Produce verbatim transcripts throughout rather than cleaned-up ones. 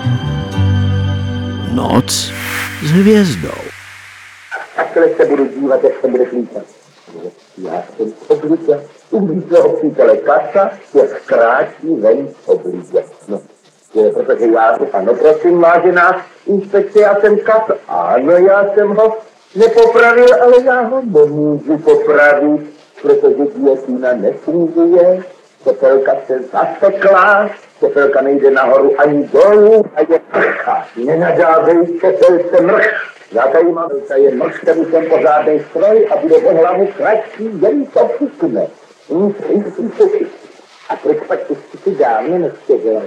Noc s hvězdou. Takhle se budu dívat, jak se bude lítat. Já jsem obvykle u blízkého přítele Kasa, jak zkrátí ven oblídě. No, je, protože já jsem, ano, prosím, vážená inspekce, já jsem Kasa. Ano, já jsem ho nepopravil, ale já ho nemůžu popravit, protože guillotína nefunguje, tepelka se zaseklá, tepelka nejde nahoru ani dolů a je mrcha. Nenadávej tepelce mrch. Já tady mám, tady je mrch, který jsem pořádnej stroj a bude o hlavu kratší, jen to pukne. A proč pak ty si dávno nestěžila?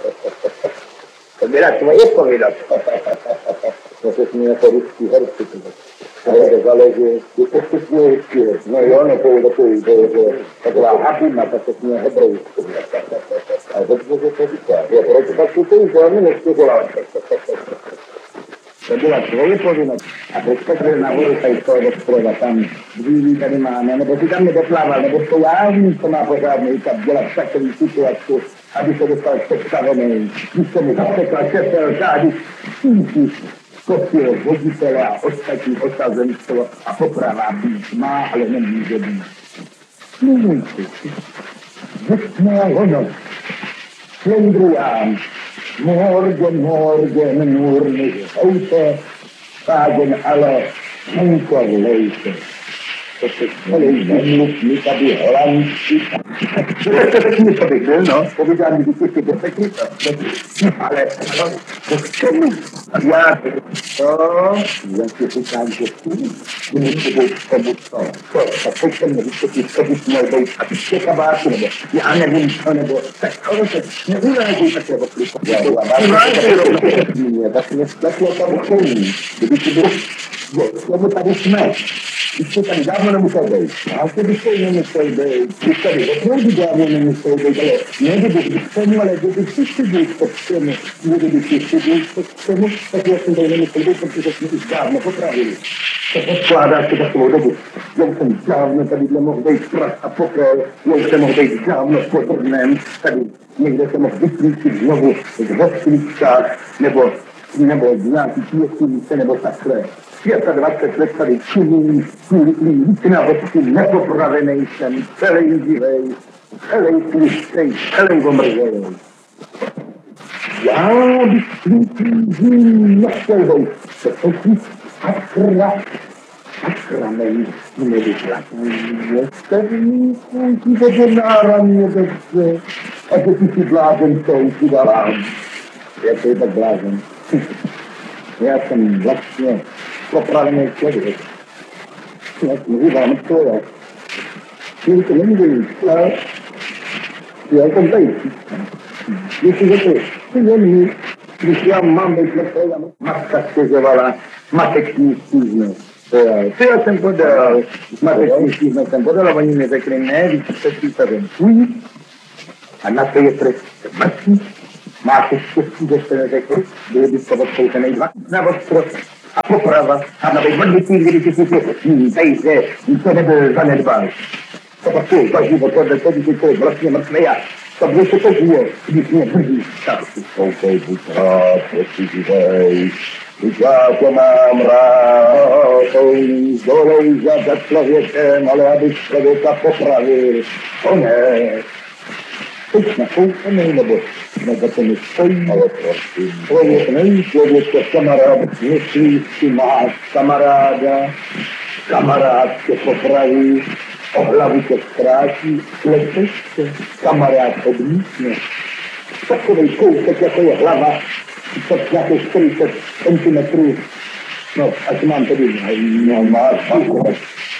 To byla tvoje povinnost. To se směje jako ruský herci. Ale záleží, je to se směje ruský herci. No jo, no to je takový, to je taková habina, tak se směje hebrejský. Ale to že to říká. Je proč pak ty si dávno nestěžila? To byla tvoje povinnost. A teď tak byl nahoru tady z toho dostrova, tam dvílí tady máme, nebo si tam nedoplával, nebo to já vím, co má pořádný tak dělat v takový situaci, aby se dostal představený. Když se mi zasekla čepelka, a když cítíš kopil voditele a ostatní osazenstvo a poprava být má, ale nemůže být. Nemůžte si. Věcné ono. Slendrián. Morgen, morgen, nur nicht heute, sagen alle, Henker Leute. To se celý zemluvník, aby hlančí. To je pěkný, co bych byl, no. Povídám, když jsi to pěkný, ale, ale, to k čemu? A já, to, já si říkám, že ty, ty musí být k tomu to. To, tak teď se mě vysvětlí, co bys měl být, a ty tě kabáky, nebo já nevím co, nebo, tak ono se neuráží takhle oklipo. Já uráží, tak mě spletlo tam uchylní, kdyby ty byl, nebo tady jsme. Když to tady dávno nemusel být. A to bych to nemusel být. Když tady opravdu dávno nemusel být, ale ne kdyby k tomu, ale kdyby všichni byli k tomu, kdyby všichni byli k tomu, tak já jsem tady nemusel být, protože jsme už dávno popravili. To podkládáš to takovou dobu. Já jsem dávno tady mohl být prach a pokrel, já jsem mohl být dávno v Potrném, tady někde jsem mohl vyklíčit znovu v Hostlíčkách, nebo nebo nějaký pěstnice, nebo takhle. dvacet let tady čumím, víc na hodsky, nepopravenej jsem, celej divej, celej tlustej, celej omrzelej. Já bych svítím nechtěl být, to totiž sakra, sakrament nevyplatný, jestli půjčí do náramě dobře, a že ty si blázen touky dalám. Jak je tak blázen? Já jsem vlastně popravený člověk. Já jsem živá mrtvole. Když to nemůžu, ale já jsem tady. Jestli řekl, ty jemný, když já mám být mrtvole, matka stěžovala, mateční stížně. To já jsem podal, mateční stížně jsem podal a oni mi řekli, ne, víc se případem tvůj a na to je trest mrtvý. Máte štěstí, že jste neřekli, byli byste odkoupenej dva na ostro a poprava a na vývodnicí, když si si tejže, to nebyl zanedbal. To pak tu za život, podle toho, když je vlastně mrtvej a to bude se to žije, když mě drží. Tak si koukej, buď rád, prosím, živej, když já to mám rád, dolej za člověkem, ale abych člověka popravil, to ne. Teď nakoupenej, nebo nebo to mi stojí, ale prosím. Člověk není člověk, to kamarád, myslíš si máš kamaráda, kamarád tě popraví, o hlavu tě zkrátí, lepeš se, kamarád odmítne. Takovej kousek, jako je hlava, to nějakých čtyřicet centimetrů, no, ať mám tedy, no, máš takový.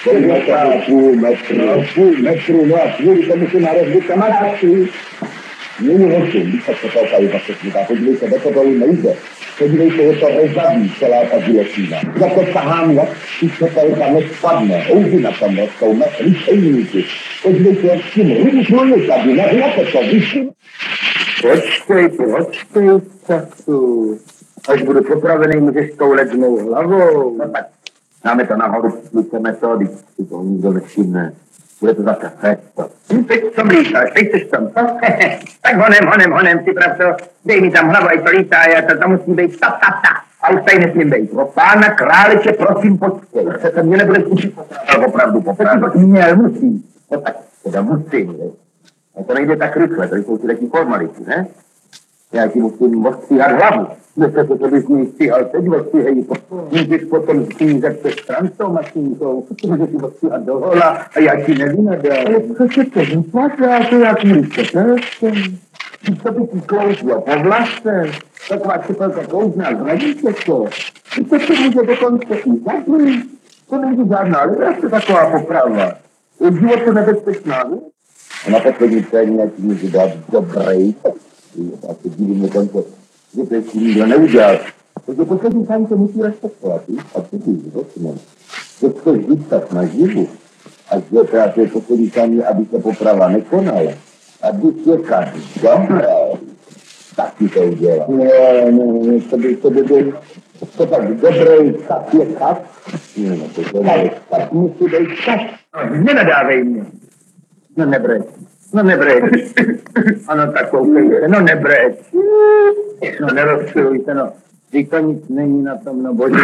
Půl metru, půl metru, no a chvíli to musím narozit kamarádky. Není hoši, když se to tady pasečníká, podívejte, do toho nejde. Podívejte, je to rezavý, celá ta guillotína. Jako tahám, jak si to tady tam nespadne, houzina tam rostou, metry šejníky. Podívejte, jak s tím růž mluví tady, nehněte to, vyším. Počkej, počkej, času. Až budu popravený, můžeš toulet s mou hlavou. No tak. Dáme to nahoru, půjčeme to, když si to nikdo nevšimne. Bude to zase festo. Teď tam lítáš, teď jsi tam. Tak honem, honem, honem, ty pravdo, dej mi tam hlavu, ať to lítá, já to tam musí být, ta, ta, ta. A už tady nesmím být. Pro pána králiče, prosím, počkej. Se mě nebudeš učit opravdu, opravdu. Pak měl, musím. No tak, teda musím, ne? A to nejde tak rychle, to jsou ty taky formality, ne? Já ti musím ostříhat hlavu. Dneska se to bys mi stříhal teď, ostříhej, můžeš potom stříhat se stran s tou mašínkou, můžeš si ostříhat do hola a já ti nevynadám. Ale co se to vypadá, to jak můžete, Když to by ti klouzlo po vlase, taková čepelka klouzná, zradíte to. Když to se může dokonce i zablít, to není žádná legrace, taková poprava. Je v životu nebezpečná, ne? A na poslední scéně, jak můžu dát dobrý, a se divím dokonce, že to ještě nikdo neudělal. Takže poslední scéně to musí respektovat, a ty ty životně. Že chceš zůstat naživu, a že právě poslední scéně, aby se poprava nekonala. A když je každý dobré, tak ti to udělá. Ne, ne, ne, to by, to by byl, to tak dobrý, tak je tak. Ne, no, to to je, tak musí být tak. No, nenadávej mě. No nebreč, no nebreč. Ano, tak koukejte, no nebreč. No nerozčilujte, no. Vždyť to nic není na tom, no boží.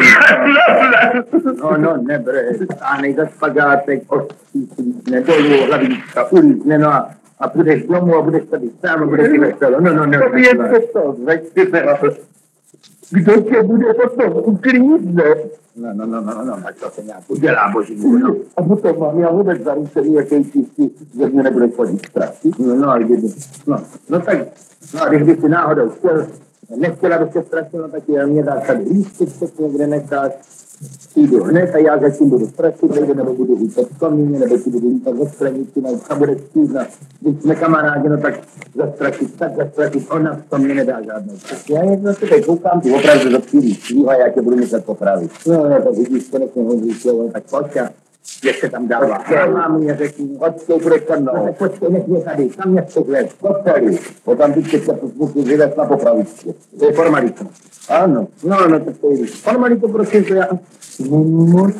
No, no, nebreč. Táhnej za špagátek, ostří, nedolů, hlavíčka, ulízne, no a a budeš domů a budeš tady sám a budeš si veselo. No, no, no. To je to, veď si kdo tě bude potom uklízne? No, no, no, no, no, tak to se nějak udělá, boží můj, no. A potom mám já vůbec zaručený, jaký čistý, že mě nebude chodit strachy. No, no, ale kdyby, no, no tak, no a když by si náhodou chtěl, nechtěl, aby se strašilo, tak je mě dát tady lístek, všechno, kde necháš. Jdu hned a já zatím budu strašit, nejde, nebo budu lítat v komíně, nebo ti budu lítat ve sklenici, nebo tam bude stýzna. Když jsme kamarádi, no tak zastrašit, tak zastrašit, ona v tom mě nedá žádnou. Já je zase teď koukám, ty opravdu do chvíli svýho a já tě budu muset popravit. No, no, to vidíš, konečně hodí slovo, tak pojď a ještě tam dává. Já mám mě řekni, odstej, budeš tam mnou. No, tak počkej, nech mě tady, tam mě přehled, postali. Potom ty teď se musí vyvést na popravičky. To je formalita. Ano, no, no, tak to jde. Formalitu, prosím, to já nemoci.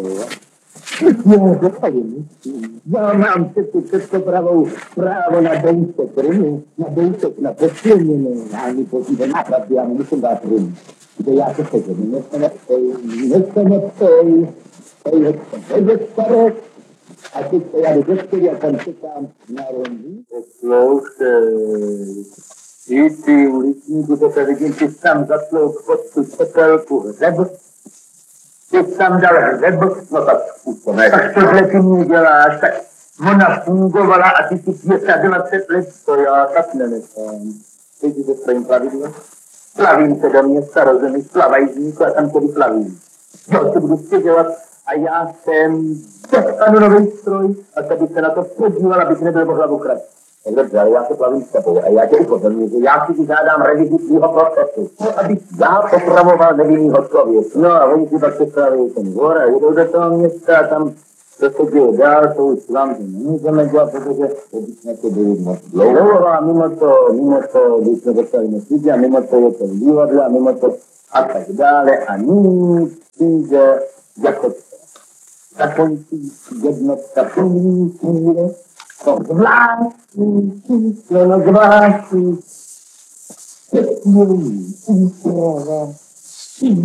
Já dopadím. Já mám přeci česko pravou právo na dejtek, rymu, na dejtek, na posilněné, ani počíte na pravdu, já nemusím dát rymu. Kde já se sežu, nechte neptej, nechte neptej, tej nechte, tej staré, a teď se já do dětky a tam čekám na rondi. Poslouchej. I ty uličníku, to vidím, ty jsi tam zaslouk pod tu čepelku hřeb. Ty jsi tam dal hřeb, no tak způsobem. Tak tohle ty mě děláš, tak ona fungovala a ty si dvacet let, to já tak nenechám. Teď si to svým pravidlem. Plavím se do města, rozumíš, plavajzníku a tam tedy plavím. Jo, se budu stěžovat a já jsem dostanu nový stroj a tady se na to podíval, abych nebyl po hlavu krat. Dobře, ale já se plavím s tebou a já tě upozorňuji, že já si vyžádám revizi tvýho procesu, no, abych já popravoval nevinnýho člověka. No a oni si pak přepravují ten dvor a jedou do toho města a tam to se děje dál, to už vám to nemůžeme dělat, protože to bychom to byli moc dlouho a mimo to, mimo to, když jsme dostali moc lidí a mimo to je to výhodle a mimo to a tak dále a nyní přijde jako takový jednotka první chvíle, to zvláštní číslo na zvláštní, pěkný, úprava,